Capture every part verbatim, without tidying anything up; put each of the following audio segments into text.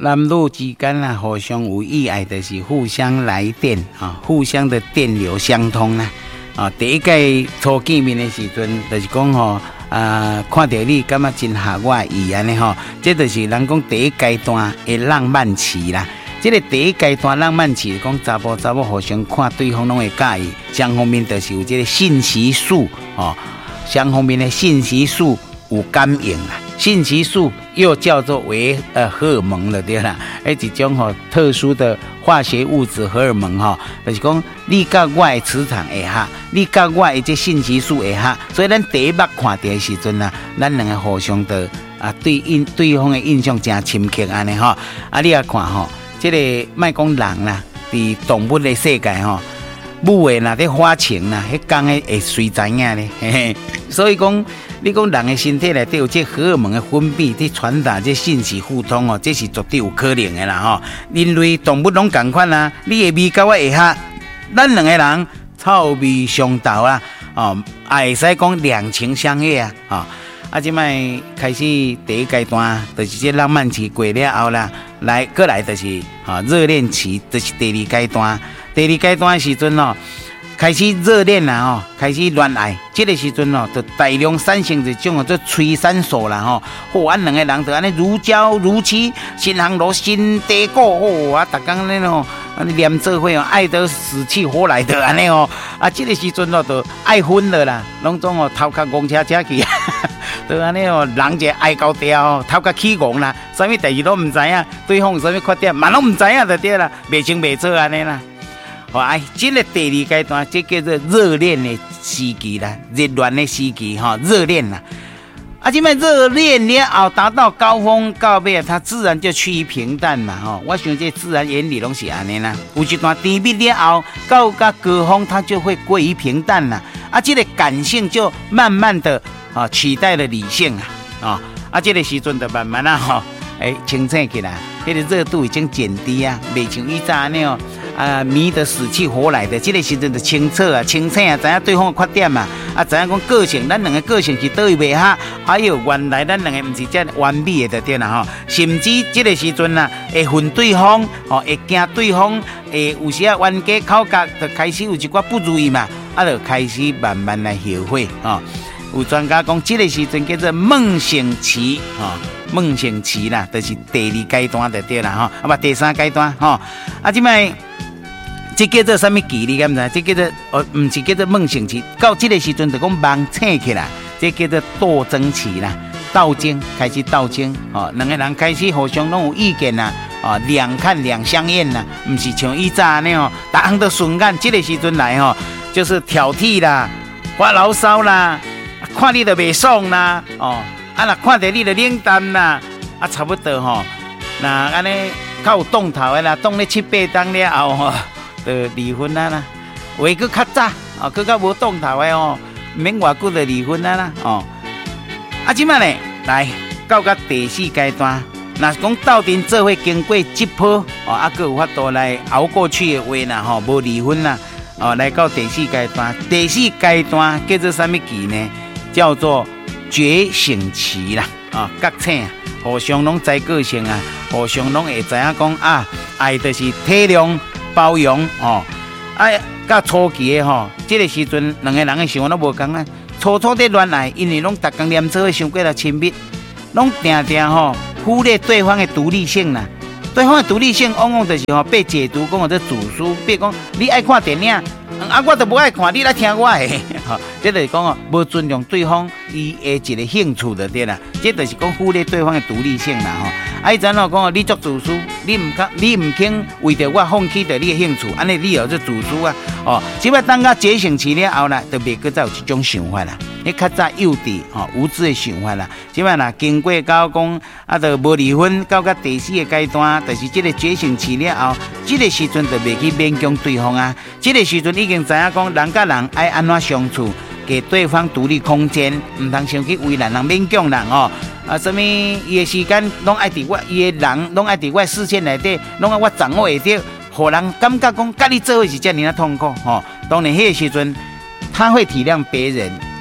男女之间啊，互相有意爱，就是互相来电啊，互相的电流相通啦。啊，第一届初见面的时阵，就是讲吼，啊，看到你感觉真合我意安尼吼，这就是人讲第一阶段的浪漫期啦。这个第一阶段浪漫期，讲查甫查某互相看对方拢会介意，双方面就是有这个信息素哦，双方面的信息素有感应啦。信息素又叫做为呃荷尔蒙了对啦，诶一种吼、哦、特殊的化学物质荷尔蒙吼、哦，就是讲你甲我的磁场会合，你甲我的这信息素会合，所以咱第一目看到的时阵啊，咱两个互相的啊对印对方的印象真深刻安尼吼，啊你也看吼、哦，这个莫讲人啦，伫动物的世界吼、哦，母的若咧发情啦，迄公的会随知影咧，嘿嘿，所以讲。你讲人的身体内底有这荷尔蒙的分泌，去传达这信息互通哦，这是绝对有可能的啦吼。人类动物拢同款啦，你的味甲我会合，咱两个人臭味相投啦，哦，也会使讲两情相悦啊，哦，啊，即摆开始第一阶段，就是这浪漫期过了后啦，来过来就是啊热恋期，就是第二阶段。第二阶段的时阵哦。开始热恋啦吼，开始恋爱，这个时阵哦，就大量产生一种哦，做催产素啦吼。嚯，咱两个人就安尼如胶如漆，心行如心地固嚯啊！逐工咧吼，安尼黏做伙哦，爱得死去活来的安尼哦。啊，这个时阵哦，就爱昏了啦，拢总哦头壳戆车车去，就安尼哦，人就爱到掉哦，头壳起戆啦，啥物代志都唔知影，对方有啥物缺点，嘛拢唔知影就对啦，袂清袂楚安尼啦。好，哎，这个第二阶段，这叫做热恋的时期啦，热恋的时期哈，热恋啦。啊，这摆热恋了后达到高峰到尾，它自然就趋于平淡嘛，吼。我想这自然原理拢是安尼啦。有一段甜蜜了后，到达高峰，它就会归于平淡啦。啊，这个感性就慢慢的啊取代了理性啊，啊，啊，这个时阵就慢慢啊，吼，哎，清醒起来，这个热度已经减低啊，袂像以前安尼哦。啊，迷得死去活来的，这个时阵就清澈啊，清醒啊，知影对方的缺点嘛，啊，知影讲个性，咱两个个性是倒位袂合，还有原来咱两个唔是这完美的就对啦吼，甚至这个时阵啊，会恨对方，哦，会惊对方，会有时啊冤家口角，就开始有一寡不如意嘛，啊，就开始慢慢来后悔哦。有专家讲，这个时阵叫做梦醒期哦。梦醒期啦，就是第二阶段就对啦吼，啊不第三阶段吼，啊即摆。这叫做什么期？你敢知？这叫做哦，唔是叫做梦醒期。到这个时阵就讲梦醒起来，这叫做斗争期啦，斗争开始斗争哦，两个人开始互相拢有意见啦，哦，两看两相厌啦，唔是像以前呢哦，大家都顺眼。这个时阵来吼，就是挑剔啦，发牢骚啦，看你就袂爽啦，哦，啊那看到你就冷淡啦，啊差不多吼，那安尼较有动头的啦，动咧七八档了后吼。就离婚啊啦，话佫较早哦，佫较无动头的哦，免偌久就离婚啊啦哦。啊，即摆咧来到个第四阶段，若讲斗阵做伙经过这波哦，啊，佫有法度来熬过去的话呐吼，无离婚啦哦，来到第四阶段，第四阶段叫做什么期呢？叫做觉醒期啦啊，觉醒，互相拢知个性啊，互相拢会知影讲啊，爱就是体谅。包容哦，啊，到初期的吼，这个时阵两个人的想法都无共啊。初初的恋爱，因为拢逐工黏做伙伤过了亲密，拢定定吼忽略对方的独立性啦。对方的独立性，往往就是吼被解读讲做主书，比如讲你爱看电影，啊，我都无爱看，你来听我的，吼，这就是讲哦，无尊重对方伊的一个兴趣就对啦。这就是讲忽略对方的独立性啦，吼。啊，以前哦讲哦，你做主书，你唔肯，你唔肯为着我放弃着你的兴趣，安尼你又做主书啊？哦，只要等到觉醒期了后啦，就袂搁再有这种想法啦。你较早幼稚吼、无知的想法啦，即摆啦经过到讲啊，就无离婚，到个第四个阶段，就是这个觉醒期了后，这个时阵就袂去勉强对方啊。这个时阵已经知影讲人甲人爱安怎相处，给对方独立空间，唔通想去为难人、勉强人哦。啊，什么伊的时间拢爱伫我，伊的人拢爱伫我视线内底，拢爱我掌握会到，互人感觉讲甲你做伙是遮尔啊痛苦吼、哦。当然，迄个时阵他会体谅别人，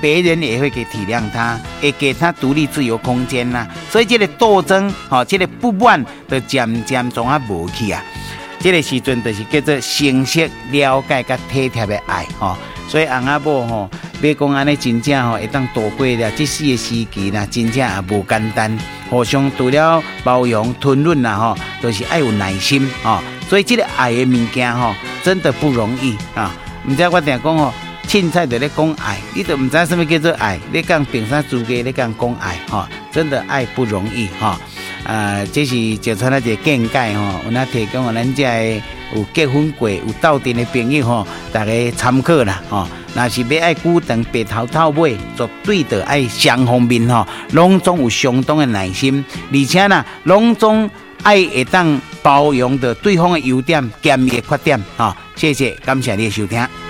别人也会给体谅他，也给他独立自由空间呐、啊。所以这个斗争，吼、哦，这个不满，就渐渐从啊无去啊。这个时阵就是叫做成熟、了解、甲体贴的爱，吼、哦。所以翁仔某吼，要讲安尼真正吼，会当度过了这四个时期啦，真正也无简单。互相除了包容、吞忍啦，吼，都、就是爱有耐心，吼。所以这个爱的物件吼，真的不容易啊。唔知我定讲吼。凊彩就咧讲爱，你都唔知什么叫做爱。你讲平常自己咧讲讲爱，哈，真的爱不容易，哈。呃，这是就像那个见解，哈，有那提供咱这有结婚过、有斗阵的朋友，哈，大家参考啦，哈。若是要爱久长白头到尾，绝对的爱双方面，哈，拢总有相当的耐心，而且呢，拢总爱会当包容的对方的优点、兼伊的缺点，哈。谢谢，感谢你的收听。